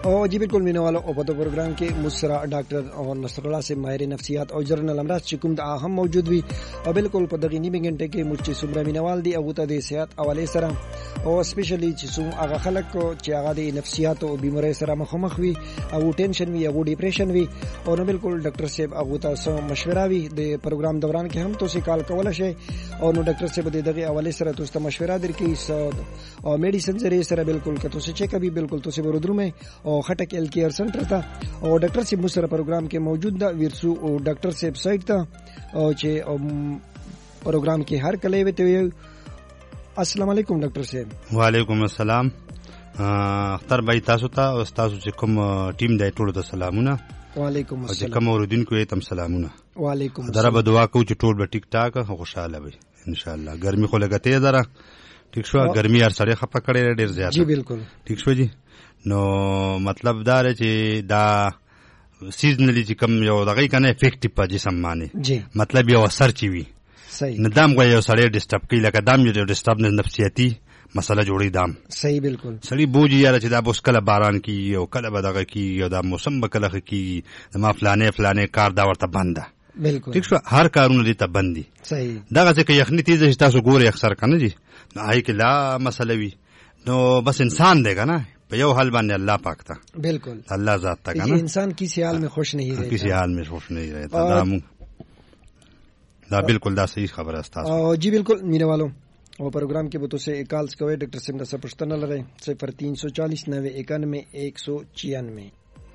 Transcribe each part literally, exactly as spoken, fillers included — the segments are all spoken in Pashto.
और जी बिल्कुल मीना वालों ओपतो प्रोग्राम के मुसरा डॉक्टर और नसरुल्लाह से माहिर नफ्सियात और जर्नल अमराज चिकुम दा हम मौजूद भी और बिल्कुल पदगी नी घंटे के मुझे सुमरा मीनावाल दी अबूता दे सेहत हवाले सरा और स्पेशली चिसुम आगा खलक को चागा दे नफ्सियात और बीमारी सरा मखमख भी और टेंशन भी और डिप्रेशन भी और बिल्कुल डॉक्टर से अबूता सो मशवरा भी दे प्रोग्राम दौरान के हम तो से काल कवल है और डॉक्टर से बदे दगे हवाले सरा तो उसका मशवरा दर की और मेडिसिन जरिए सरा बिल्कुल का तो से चेक भी बिल्कुल तो से बरोदरू में और खटक एल केयर सेंटर था और डॉक्टर से मुसरा प्रोग्राम के मौजूद था विरसू और डॉक्टर से वेबसाइट था और चे प्रोग्राम के हर कले वे ते अस्सलाम वालेकुम डॉक्टर साहब। वालेकुम अस्सलाम अख्तर भाई तासु ता और तासु से कम टीम दे टोल द सलामुना। वालेकुम अस्सलाम। कम और दिन को तम सलामुना। वालेकुम दरा बदवा को टोल ब टिक टाक खुशहाल भाई इंशाल्लाह। गर्मी को लगते जरा ठीक छो गर्मी यार सरे खपा करे ढेर ज्यादा। जी बिल्कुल ठीक छो जी नो मतलब दार चे दा सीजनली जी कम यो दगाई कने इफेक्टिव पा जिसम माने जी मतलब यो असर चीवी सही नदाम को यो सरे डिस्टर्ब की लगा दाम यो डिस्टर्ब ने नफ्सियाती मसला जोड़ी दाम सही बिल्कुल सड़ी बूझी यार चे दा बस कल बारान की यो कल बदगा की यो दा मौसम बकल की मा फलाने फलाने कार दावर बंदा बिल्कुल ठीक छो हर कारून ली बंदी सही दागा से के यखनी तीज हिस्सा सो गोरे अक्सर कने जी आई के ला मसलवी नो बस इंसान देगा ना यो हाल बाने अल्लाह पाक था बिल्कुल अल्लाह जात था ना इंसान किसी हाल में खुश नहीं रहता किसी हाल में खुश नहीं रहता दामू दा बिल्कुल दा सही खबर है जी बिल्कुल मेरे वालों और प्रोग्राम के बतों से एकाल्स कवे डॉक्टर सिमरा से पुछता न लरे सिफर तीन सौ चालीस नवे इक्यानवे एक सौ छियानवे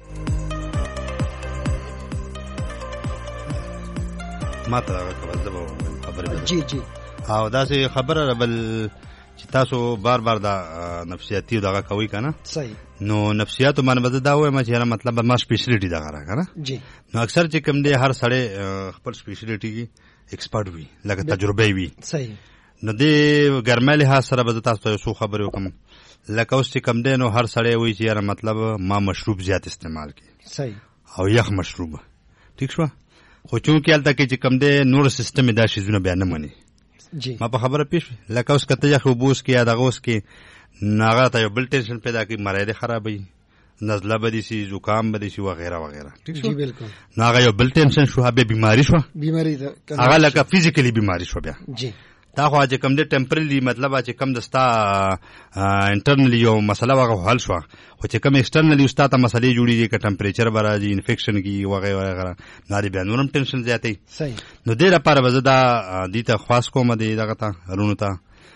माता खबर जी जी हाँ दा से खबर रबल तासो बार बार दा नफ्सियाती दगा कोई का सही नो नफ्सियात तो मान बददा हुए मैं चेहरा मतलब मा स्पेशलिटी दगा रहा ना जी नो अक्सर जे कम दे हर साड़े पर स्पेशलिटी की एक्सपर्ट भी लगा तजुर्बे भी सही नो दे गर्मे लिहाज सरा बदता तो सो खबर कम लका उससे कम दे नो हर साड़े हुई चेहरा मतलब मां मशरूब ज्यादा इस्तेमाल की सही और यख मशरूब ठीक छो हो चूंकि अलता के कम दे नूर सिस्टम में दाशी जुना बयान मनी जी ما په خبره پیښ لکه اوس کته یخ وبوس کې یا دغه اوس کې ناغه ته یو بل ټینشن پیدا کی مریض خرابوي نزله بدی سی زکام بدی سی وغیرہ وغیرہ ٹھیک جی بالکل ناغه یو بل ټینشن شو به بیماری شو بیماری ده هغه لکه فزیکلی بیماری شو بیا جی دا خو چې کم دې ټمپرلی مطلب چې کم دستا انټرنلی یو مسله واغه حل شو خو چې کم ایکسټرنلی استاد مسلې جوړیږي ک ټمپریچر برازي انفیکشن کی وغیرہ وغیرہ ناری بیا نورم ټینشن زیاتې صحیح نو دې لپاره وزدا دې ته خاص کوم دې دغه ته رونو ته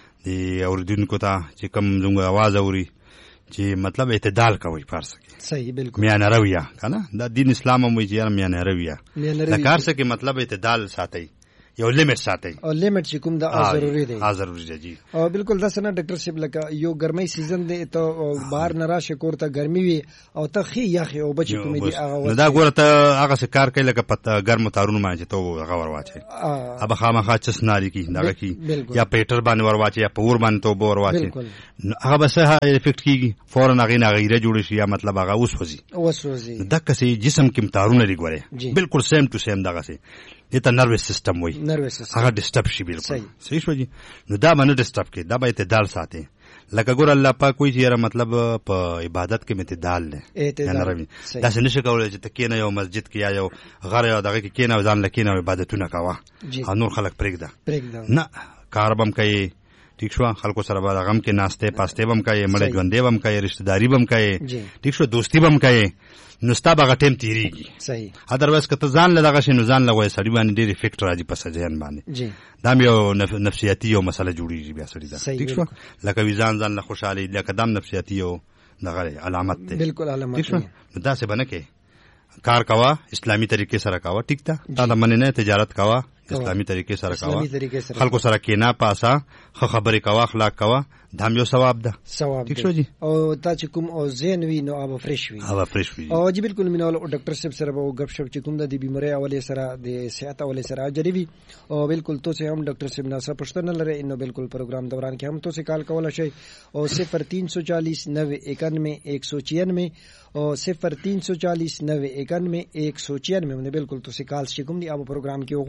دې اوردونکو ته چې کم زنګ आवाज اوري چې مطلب اعتدال کوي فارس کې صحیح بالکل میانه رویه کنه دا دین اسلام هم وی چې میانه رویه دا کار څه کې مطلب اعتدال ساتي یو لیمټ ساتي او لیمټ چې کوم دا ضروری دی ها ضروری دی جی او بالکل دا سره ډاکټر صاحب لکه یو ګرمۍ سیزن دی ته بهر نه راشه کوړه ګرمي وي او ته خي یخ او بچی کوم دی هغه دا ګوره ته هغه څه کار کوي لکه پته ګرم تارونه ما چې ته هغه ورواچي اب خامخا چسناری کی دا کی یا پیټر باندې ورواچي یا پور باندې تو بور ورواچي هغه بس ها افیکټ کیږي فورن هغه نه غیره جوړ شي یا مطلب هغه اوس وځي اوس وځي دغه سي جسم کې تارونه لري ګوره بالکل سیم ټو سیم دغه سي دته نروس سیستم وای نروس سیستم هغه ډیسټرب شي بالکل صحیح شو جی نو دا باندې ډیسټرب کې دا به اعتدال ساتي لکه ګور الله پاک کوئی چیرې مطلب په عبادت کې اعتدال نه اعتدال دا څنګه نشه کولای چې تکینه یو مسجد کې یا یو غره یا دغه کې کینه ځان لکینه عبادتونه کاوه نور خلک پرېږده پرېږده نه کاربم کوي ٹھیک شو خلکو سره به غم کې ناشته پاسته بم کوي مړ ژوندې بم کوي رشتہ داری بم کوي ٹھیک شو دوستی بم کوي نو ستا به ټیم تیریږي صحیح ادروایز کته ځان لږه شي نو ځان لږه سړی باندې ډېر افیکټ راځي په سجن باندې جی دا یو نفسیاتی یو مسله جوړیږي بیا سړی دا ٹھیک شو لکه ویزان ځان له خوشالي لکه دم نفسیاتی یو دغه علامت ده بالکل علامت ٹھیک شو دا څه بنه کې کار کوا اسلامی طریقې سره کوا ټیک تا دا مننه نه تجارت کوا اسلامی طریقې سره کوا خلکو سره کینا پاسا خبرې کوا اخلاق کوا دام یو ثواب ده ثواب ٹھیک شو جی او تا چې کوم او زین وی نو اب فرش وی اب فرش وی او جی بالکل مینول او ډاکټر صاحب سره او غب شپ چې کوم د بیماری اوله سره د صحت اوله سره جریوی او بالکل تو سے हम डॉक्टर صاحب ناسا پښتنه لره انو بالکل پروگرام دوران کې هم تو سے کال کول شي او صفر तीन सौ चालीस नवे इक्यानवे एक सौ छियानवे और सिफर तीन सौ चालीस नवे इक्यानवे एक सौ छियानवे में बिल्कुल तो से कॉल शिकुम दी अब प्रोग्राम के ओगलू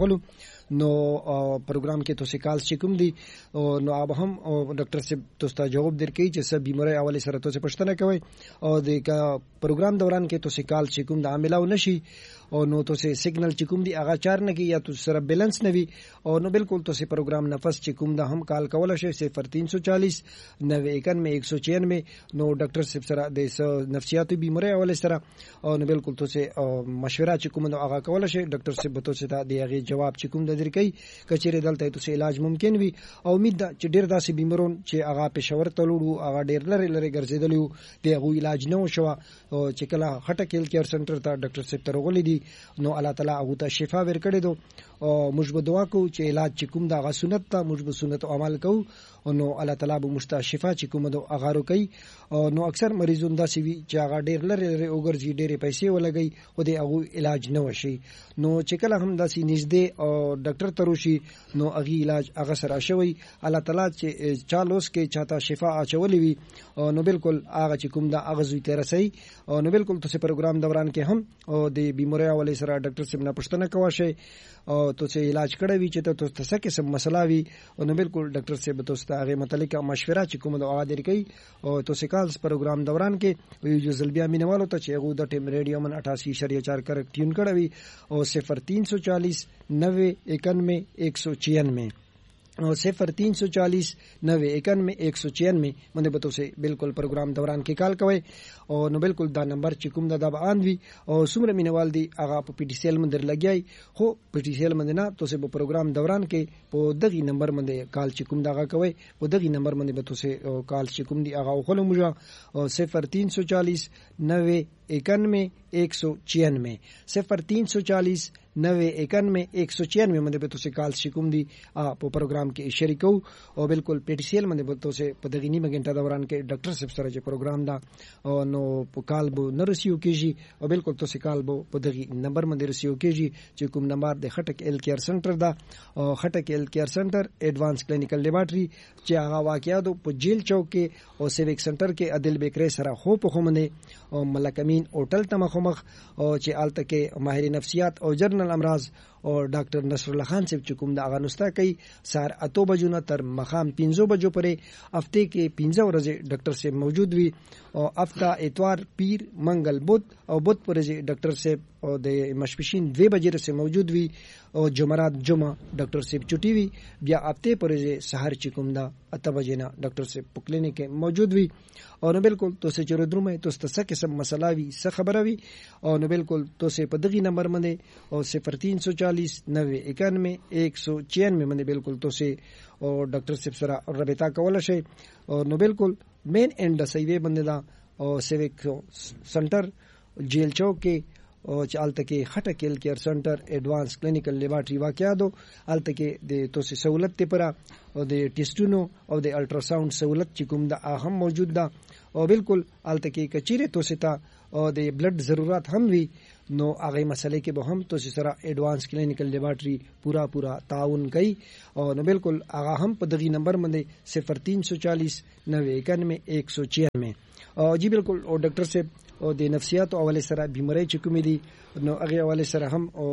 نو پروګرام کې تاسو کال شکم دي نو اب هم ډاکټر صاحب تاسو جواب درکې چې سب بیماری اول سره تاسو پښتنه کوي او د پروګرام دوران کې تاسو کال شکم د عاملاو نشي او نو تاسو سیګنل چې کوم دی هغه چار نه کی یا تاسو سره بیلانس نه وي او نو بالکل تاسو پروګرام نفس چې کوم دا هم کال کول شي صفر تین سو چالیس نوے اکانوے ایک سو چھیانوے نو ډاکټر صاحب سره د نفسیاتي بیماری اول سره او نو بالکل تاسو مشوره چې کوم دا هغه کول شي ډاکټر صاحب تاسو ته دی هغه جواب چې کوم د درکې کچېره دلته تاسو علاج ممکن وي او امید ده چې ډیر داسې بیمارون چې هغه پېښور ته لوړو هغه ډیر لري لري ګرځیدلی دی هغه علاج نه وشو او چې کله هټه کېل کېر سنټر ته ډاکټر صاحب ته ورغلي دي نو الله تعالی هغه ته شفا ورکړي دو او موږ به دعا کوو چې علاج چې کوم دا غا سنت ته موږ به سنت عمل کوو نو الله تعالی به مشتا شفا چې کوم دو اغارو کوي نو اکثر مریضون دا سی وی چې هغه ډیر لري لري اوګرځي ډېرې پیسې ولګي او د هغه علاج نه وشي نو چې کله هم داسې نږدې او ډاکټر تروشي نو هغه علاج هغه سره شوی الله تعالی چې چالوس کې چاته شفا اچولې وي نو بالکل هغه چې کوم دا هغه زوی ته رسي نو بالکل تاسو پروګرام دوران کې هم او د بیماری اولې سره ډاکټر صاحب نه پښتنه کوي شي او تاسو علاج کړی وي چې تاسو څه قسم مسله وي نو بالکل ډاکټر صاحب تاسو ته هغه متعلق مشوره چې کوم دا اواز درکې او تاسو کال پروګرام دوران کې یو ځلبیا مینوالو ته چې هغه د ټیم ریډیو من اٹھاسی اشاریہ چار کر ټیون کړی وي او صفر تین سو چالیس نوے اکانوے ایک سو چھیانوے او صفر تین سو چالیس نوے اکانوے ایک سو چھیانوے باندې به تاسو بالکل پروګرام دوران کې کال کوئ او نو بالکل دا نمبر چې کوم دا د اندوي او سمره مینوال دی هغه په پی ټی سی ایل مندر لګیای خو پی ټی سی ایل مندر نه تاسو په پروګرام دوران کې په دغه نمبر باندې کال چې کوم دغه کوي په دغه نمبر باندې به تاسو کال چې کوم دی هغه خلک موږ او صفر تین سو چالیس نوے اکانوے ایک سو چھیانوے صفر تین سو چالیس نوے اکانوے ایک سو چھیانوے باندې به تاسو کال شکوم دي په پروګرام کې شریکو او بالکل پی ټی سی ایل باندې به تاسو په دغه نیمه غنټه دوران کې ډاکټر صاحب سره چې پروګرام دا نو په کال بو نرسیو کېږي او بالکل تاسو کال بو په دغه نمبر باندې رسیو کېږي چې کوم نمبر د خټک ایل کیر سنټر دا او خټک ایل کیر سنټر ایڈوانس کلینیکل لیبارټری چې هغه واقعیا په جیل چوک کې او سیویک سنټر کې عدل بیکری سره خو په خومنه او ملک امین هوټل ته مخمخ او چې آلته کې ماهر نفسیات او جرنل امراض او ډاکټر نصر الله خان صاحب چې کوم د اغانوستا کوي سار اتو بجو نه تر مخام پنځو بجو پورې هفته کې پنځه ورځې ډاکټر صاحب موجود وي او هفته اتوار پیر منګل بود او بود پورې ډاکټر صاحب او د مشپشین دوه بجې سره موجود وي او جمعرات جمعه ډاکټر صاحب چټي وي بیا هفته پورې سحر چې کوم دا اته بجې نه ډاکټر صاحب په کلینیک کې موجود وي او نو بالکل تاسو چې ردرومه تاسو ته څه قسم مسله وي څه خبره وي او نو بالکل تاسو په دغه نمبر باندې او صفر تین سو چالیس نوے اکانوے ایک سو چھیانوے باندې بالکل تاسو او ډاکټر صاحب سره رابطه کولای شئ او نو بالکل مین اینڈ سیوی باندې دا او سیویک سنټر جیل چوک کې او چالت کې خټه کېل کیر سنټر ایڈوانس کلینیکل لیبارټری واقعیا دو الته کې د توسي سہولت ته پرا او د ټیسټونو او د الټراساوند سہولت چې کوم دا اهم موجود ده او بالکل الته کې کچيره توسي تا او د بلډ ضرورت هم وي نو هغه مسلې کې به هم توسي سره ایڈوانس کلینیکل لیبارټری پورا پورا تعاون کوي او نو بالکل هغه هم په دغه نمبر باندې صفر تین سو چالیس نوے اکانوے ایک سو چھیانوے او جی بالکل او ډاکټر صاحب او د نفسیات او ول سره بیماری چې کومې دي نو هغه ول سره هم او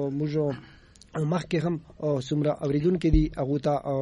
موږ مخکې هم او سمره اوریدونکو دي هغه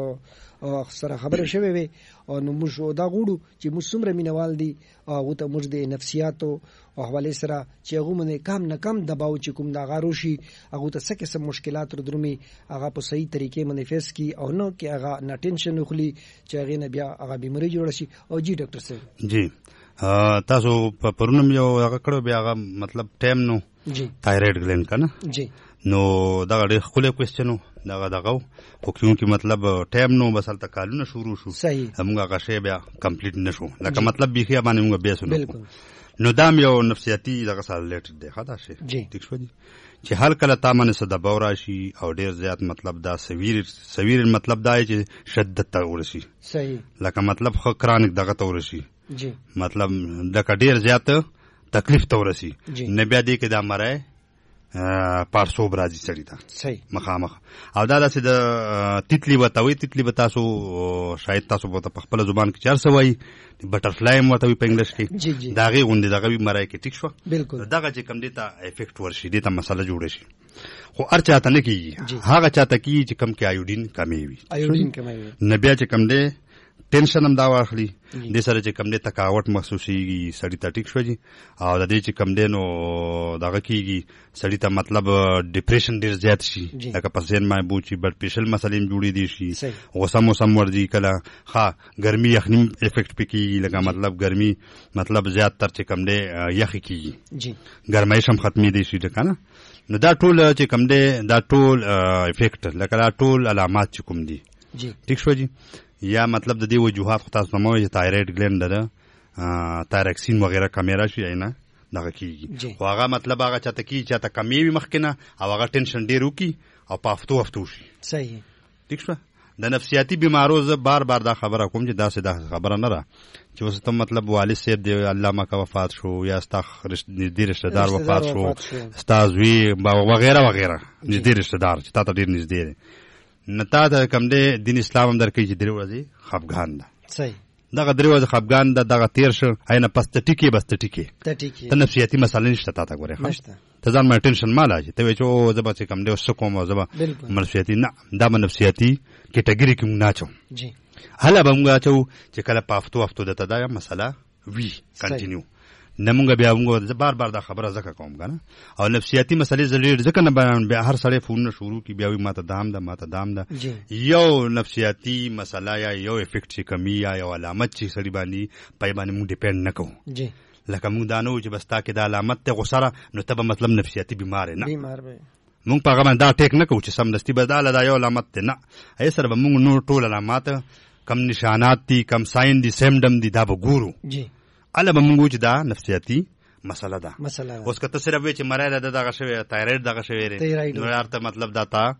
ته سره خبره شوې وي او نو موږ دا غوړو چې موږ سمره مینوال دي هغه ته موږ د نفسیات او حواله سره چې هغه باندې کم نه کم دباو چې کوم دا غاروشي هغه ته څه قسم مشکلات درومي هغه په صحیح طریقې باندې فیس کی او نو کې هغه نه ټینشن خولي چې هغه نه بیا هغه بیماری جوړ شي او جی ډاکټر صاحب جی تاسو په پرونم یو هغه کړو بیا هغه مطلب ټایم نو جی تایرویډ گلند کنه جی نو دا ډېر خپل کوېسچنو دا دغه خو کیونکه مطلب ټایم نو بس الته کالونه شروع شو همغه هغه شی بیا کمپلیټ نشو لکه مطلب بيخي باندې موږ بیا سنو نو دا یو نفسیاتي دغه سره ریلیټډ دی خدا شي ټیک شو دي چې هر کله تا باندې صدا بورا شي او ډېر زیات مطلب دا سویر سویر مطلب دا چې شدت ته ورشي صحیح لکه مطلب خو کرانیک دغه ته ورشي جی مطلب د ډېر زیات تکلیف ته ورسي نه بیا دې کې دا مرای پارسوب راځي سړی ته صحیح مخامخ. او دا داسې د تیتلی ورته وایي، تیتلی به تاسو شاید تاسو به په خپله زبان کې چار څه وایي، بټرفلای هم ورته وایي په انګلیش کې، د هغې غوندې دغه وي مرای کې. ټیک شوه، دغه چې کوم دې ته افیکټ ورشي، دې ته مسله جوړه شي. خو هر چاته نه کېږي، هغه چاته کېږي چې کوم کې آیوډین کمې وي. آیوډین کمې وي نه بیا چې کوم دی ټینشن هم دا واخلي، دې سره چې کم دی تکاوټ محسوسېږي سړي ته. ټیک شوه جي. او د دې چې کم دی نو دغه کېږي سړي ته مطلب ډپریشن ډېر زیات شي، لکه په ذهن باندې بوج شي، بلډ پریشر مسلې هم جوړېدی شي، غوسه موسم ورځي کله، ښه ګرمي یخني هم افیکټ پې کېږي، لکه مطلب ګرمي مطلب زیات تر چې کم دی یخې کېږي، ګرمایش هم ختمېدی شي. که نه نو دا ټول چې کم دی دا ټول افیکټ، لکه دا ټول علامات چې کوم دي. ټیک شوه جي. یا مطلب د دې وجوهات خو تاسو نموي چې تایرویډ ګلینډ ده، تایرکسین وغیره کمې راشي نه دغه کېږي. خو هغه مطلب هغه چاته کېږي چاته کمې وي مخکې نه، او هغه ټینشن ډېر وکړي او په هفتو هفتو شي. صحیح. ټیک شوه. د نفسیاتي بیمارو زه بار بار دا خبره کوم چې داسې دا خبره نه ده چې اوس ته مطلب والد صاحب دی الله مکه وفات شو، یا ستا نږدې رشته دار وفات شو، ستا زوی وغیره وغیره نږدې رشته دار چې تا ته ډېر نږدې دی، نه تا ته کوم دی دین اسلام هم درکوي چې درې ورځې خفګان ده. صحیح. دغه درې ورځې خفګان ده، دغه تېر شه، اینه پس ته ټیکې بس ته ټیکې، ته نفسیاتي مسله نشته تا ته. ګورې ته ځان باندې ټینشن مه لاچې، ته وایې چې او زه به چې کوم دی اوس څه کوم او زه به نفسیاتي، نه دا به نفسیاتي کټګري کې مونږ نه اچو. هله به مونږ اچو چې کله په هفتو هفتو درته دا مسله وي کنټینیو، نه مونږ بیا مونږ زه بار بار دا خبره ځکه کوم که نه. او نفسیاتي مسلې زه ډېر ځکه نه بیان، بیا هر سړی فونونه شروع کړي، بیا وایي ما ته دام ده ما ته دام ده. یو نفسیاتي مسله یا یو افیکټ چې کمی یا یو علامت چې سړي باندې پای باندې مونږ ډیپینډ نه کوو. لکه مونږ دا نه وو چې بس تا کې دا علامت دی غوسه، نو ته به مطلب نفسیاتي بیمار یې، نه مونږ په هغه باندې دا ټیک نه کوو چې سمدستي به دا دا یو علامت دی، نه هغې سره به مونږ نور ټول علامات کم نشانات دي، کم ساین دي، سیمډم دي، دا به ګورو. اله به مونږ چې دا نفسیاتي مسله ده. اوس که ته صرف وایې چې مرای ده دغه شوی، تایرویډ دغه شوی دی، نو یار ته مطلب دا تا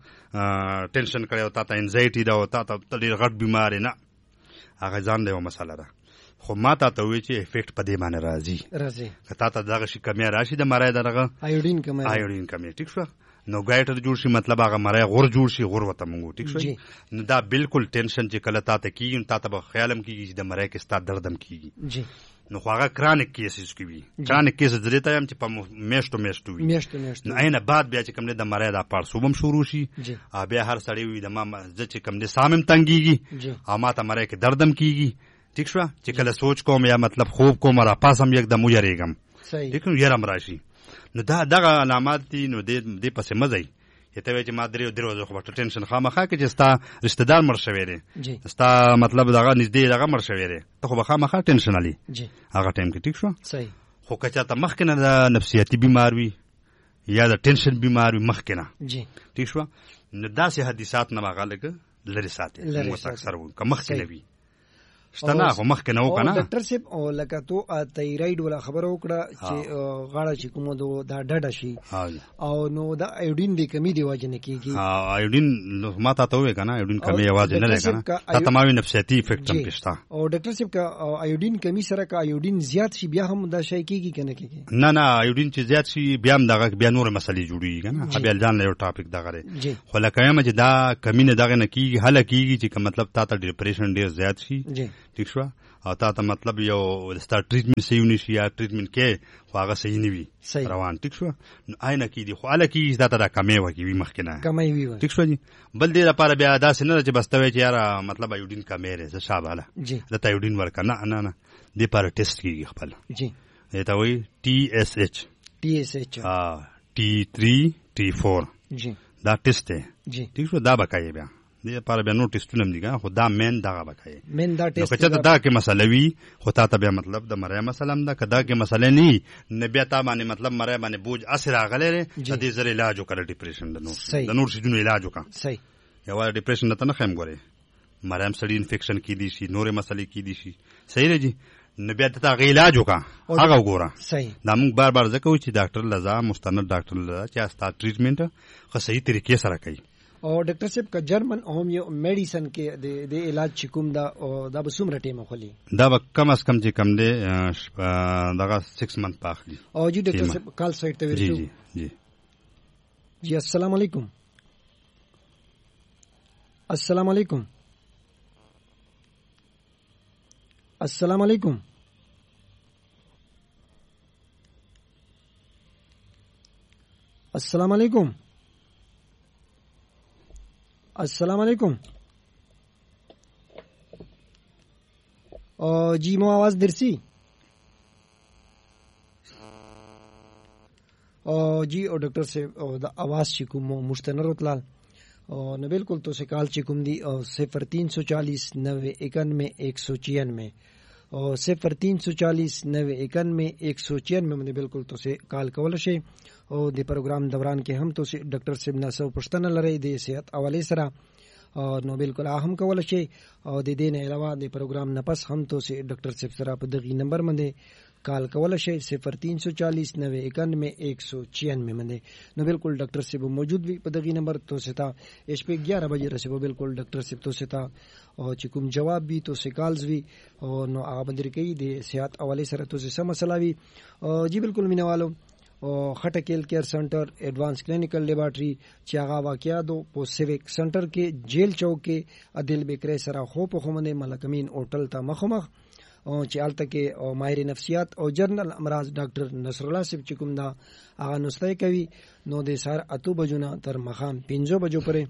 ټینشن کړی او تا ته انزایټي ده او تا ته ډېر غټ بیمار یې، نه هغه ځان دی یو مسله ده. خو ما تا ته وایي چې افیکټ په دې باندې راځي، که تا ته دغه شي کمی راشي د مرای دغه آیوډین کمی آیوډین کمی. ټیک شوه. نو ګایټر جوړ شي، مطلب هغه مرای غور جوړ شي، غور ورته مونږ. ټیک شوه. نو دا بالکل ټینشن چې کله تا ته کېږي، تا ته به خیال هم کېږي چې د مرای کې ستا درد هم کېږي. نو خو هغه کرانیک کیسز کې وي. کرانیک کیسز درې ته یم چې په میاشتو میاشتو وي. نو اینه بعد بیا چې کوم دی د مرای دا پړسوب هم شروع شي، او بیا هر سړی وي د ما زه چې کوم دی سام هم تنګېږي او ما ته مرای کې درد هم کېږي. ټیک شوه. چې کله سوچ کوم یا مطلب خوب کوم راپاسم یکدم ویرېږم. ټیک نو یره هم راشي. نو دا دغه علامات دي. نو دې پسې مه ځئ چې ته وایې چې ما درې درې ورځې خو به ټینشن خامخا کې چې ستا رشته دار مړ شوی دی، ستا مطلب دغه نږدې دغه مړ شوی دی، ته خو به خامخا ټینشن علي هغه ټایم کې. ټیک شوه. خو که چاته مخکې نه د نفسیاتي بیمار وي یا د ټینشن بیمار وي مخکې نه، ټیک شوه، نو داسې حدیثات نه به هغه لږ لرې ساتي. موږ اکثر وایو که مخکې نه وي شته نه، خو مخکې نه وکړه. ډاکټر صاحب او لکه تو تایرویډ ولا خبره وکړه چې غاړه چې کومه دا ډډه شي او نو دا ایوډین دی کمی دی وجه نه کېږي. ایوډین ما ته ته ووایې که نه ایوډین کمی یوازې نه دی که نه، تا ته ما وایي نفسیاتي افیکټ هم پکې شته. او ډاکټر صاحب که ایوډین کمی سره که ایوډین زیات شي بیا هم دا شی کېږي که نه کېږي؟ نه نه ایوډین چې زیات شي بیا هم دغه بیا نورې مسلې جوړېږي که نه، بیا ځان له یو ټاپک دغه دی. خو لکه یم چې دا کمی نه دغه نه کېږي، هله کېږي چې مطلب تا ته ډپریشن ډېر زیات شي. ټیک شوه. او تا ته مطلب یو ستا ټریټمنټ صحیح ونه شي یا ټریټمنټ کې خو هغه صحیح نه وي روان. ټیک شوه. نو آینه کېږي خو هله کېږي چې دا ته دا کمی وکړي وي مخکې نه. ټیک شوه جي. بل دې لپاره بیا داسې نه ده چې بس ته وایې چې یاره مطلب ایوډین کمی دی زه شابه هله دته ایوډین ورکړه، نه نه نه، دې لپاره ټیسټ کېږي خپل. دې ته وایي ټي ایس ایچ ټي ایس ایچ ټي تھری ټي فور دا ټیسټ دی. ټیک شوه. دا به کوي بیا دې لپاره بیا نور ټیسټونه هم دي که، خو دا مین دغه به کوي. نو که چېرته دا کې مسله وي خو تا ته بیا مطلب د مرۍ مسله هم ده، که دا کې مسله نه وي نه بیا تا باندې مطلب مرۍ باندې بوج اسې راغلی دی، د دې زر علاج وکړه ډپریشن د نور د نور شیزونو علاج وکړه. یوازې ډپریشن نه ته نه ښیم ګورې، مرۍ هم سړي انفیکشن کېدی شي، نورې مسلې کېدی شي. صحیح دی جي. نو بیا ته هغه علاج وکړه، هغه وګوره. دا موږ بار بار ځکه وایو چې ډاکټر له ځه مستند ډاکټر له ځه چې ستا ټریټمنټ ښه صحیح طریقې سره کوي. او ډاکټر صاحب که جرمن هومیو میډیسن کې د علاج چې کوم دا دا به څومره ټیمه خولي؟ دا به کم از کم چې کم دی دغه سکس منت په اخلي. او جی ډاکټر صاحب کال سایډ ته ورسو. جی جی जी अस्सलाम वालेकुम अस्सलाम वालेकुम अस्सलाम वालेकुम अस्सलाम वालेकुम अस्सलाम वालेकुम जी मो आवाज दिरसी जी और डॉक्टर से आवाज चिकुम मुश्तनर उतलाल न बिल्कुल तो से काल चिकुम दी सिफर तीन सौ चालीस नब्बे इक्यानवे एक सौ छियानवे और सिफर तीन सौ चालीस नब्बे इक्यानवे एक सौ छियानवे में बिल्कुल तो से काल कवल शे और दे प्रोग्राम दौरान के हम तो से डॉक्टर से न सब पुश्तन लड़े दे सेहत अवाले सरा और नो बिल्कुल आहम कवल शे और दे देने अलावा दे प्रोग्राम नपस हम तो से डॉक्टर से सरा पदगी नंबर मंदे काल कवल शे सिफर तीन सौ चालीस नब्बे इक्यानवे एक सौ छियानवे मंदे नो बिल्कुल डॉक्टर से वो मौजूद भी पदगी नंबर तो से था एच पे ग्यारह बजे रसे वो बिल्कुल डॉक्टर से तो से था और चिकुम जवाब भी तो से कॉल्स भी और नो आ बंदर कई दे सेहत अवाले सरा तो से सब मसला भी जी बिल्कुल मीना वालों और खटकेल care centre advance clinical laboratory चियागा वाकिया दो पो सिविक सेंटर के जेल चौक के अदिल बेकरे सरा हो पखमने मलकमीन होटल ता मखमख और चाल तक के और माहिर नफ्सियात और जर्नल अमराज डॉक्टर नसरुल्लाह सिब चिकुमदा आगा नुस्ते कवि नो दे सार अतु बजुना तर मखाम पिंजो बजो परे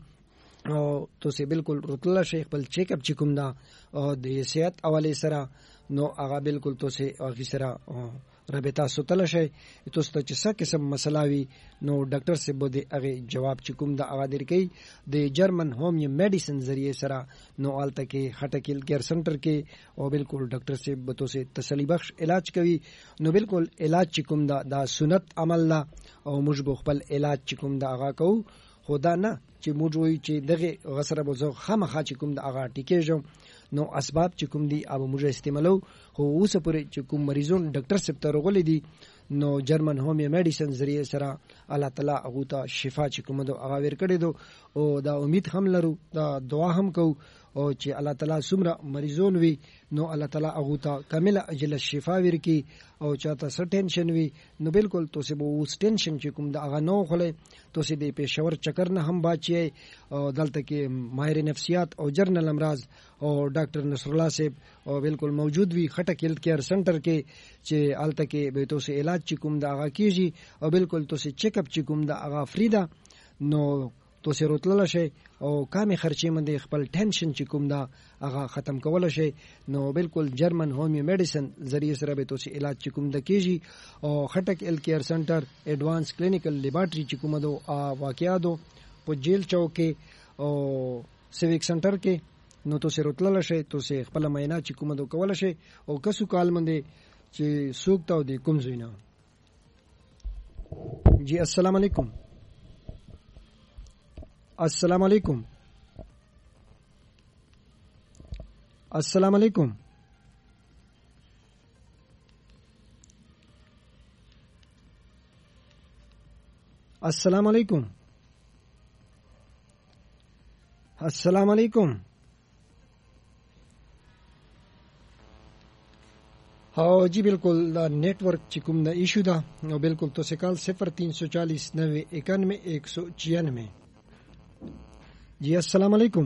और तो से बिल्कुल रुतला शेख पल चेकअप चिकुमदा और दे सेहत अवाले सरा नो आगा बिल्कुल तो से आखि सरा रबेता सुतलश है तो सा किस्म मसलावी नो डॉक्टर से बोदे अगे जवाब चिकुम दा आगादिर कई दे जर्मन होमियो मेडिसिन जरिए सरा नो आल तक हटकिल केयर सेंटर के और बिल्कुल डॉक्टर से बतो से तसली बख्श इलाज कवी नो बिल्कुल इलाज चिकुम दा दा सुनत अमल ला और मुजबो खपल इलाज चिकुम दा आगा को खुदा ना ची मुजोई ची दगे गसर बोझो खाम खा चिकुम दा आगा टिके जो नो असबाब चिकुम दी अब मुझे इस्तेमालो हो उस पूरे चिकुम मरीजों डॉक्टर से तरोगले दी नो जर्मन होमियो मेडिसिन जरिए सरा अल्लाह ताला अगुता शिफा चिकुम दो आगावेर करे दो ओ दा उम्मीद हम लरू दा दुआ हम को ओ ची अल्लाह ताला सुमरा मरीजों वी नो अल्लाह ताला अगुता कामिला अजल शिफा वीर की ओ चाहता स टेंशन वी नो बिल्कुल तो से वो उस टेंशन चिकुम दा आगा नो खोले तो से दे पेशवर चक्कर न हम बाचिए और दल तक माहिर नफ्सियात और जर्नल अमराज और डॉक्टर नसरुल्लाह से और बिल्कुल मौजूद भी खटक हेल्थ केयर सेंटर के चे आल तक बेतो से इलाज चिकुम दा आगा कीजी और बिल्कुल तो से चेकअप चिकुम दा आगा फ्रीदा नो तो से रोतला शे और कामे खर्चे मंदे खपल टेंशन चिकुम दा आगा खत्म कवल शे नो बिल्कुल जर्मन होमियो मेडिसिन जरिए से रबे तो से इलाज चिकुम दा कीजी और खटक health care centre advance clinical laboratory चिकुम दो आ वाकिया दो पो जेल चौक के और सिविक सेंटर के नो तो से रोतला शे तो से खपल महीना चिकुम दो कवल शे और कसु काल मंदे चे सूक्ता दे कुमजुइना जी अस्सलाम वालेकुम अस्सलाम वालेकुम अस्सलाम वालेकुम अस्सलाम वालेकुम अस्सलाम वालेकुम हाँ जी बिल्कुल नेटवर्क चिकुम दा इशू दा बिल्कुल तो से काल सिफर तीन सौ चालीस नब्बे इक्यानवे एक सौ छियानवे जी अस्सलाम वालेकुम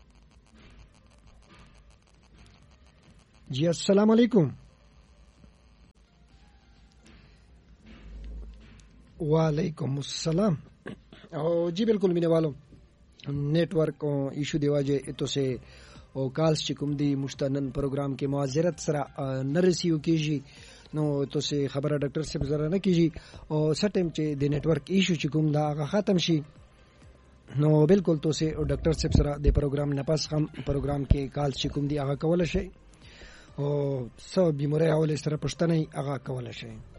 जी अस्सलाम वालेकुम वालेकुम अस्सलाम और जी बिल्कुल मिने वालों नेटवर्क इशू देवाजे तो से और काल्स चिकुम दी मुश्तनन प्रोग्राम के मुआजरत सरा नरसियो कीजी नो तो से खबर डॉक्टर से जरा न कीजी और सटम चे दे नेटवर्क इशू चिकुम दा आगा खत्म शी नो बिल्कुल तो से डॉक्टर से सरा दे प्रोग्राम नपास हम प्रोग्राम के काल्स चिकुम दी आगा कवल शे और सब बीमारी हवाले सरा पुश्ता नहीं आगा कवल शे।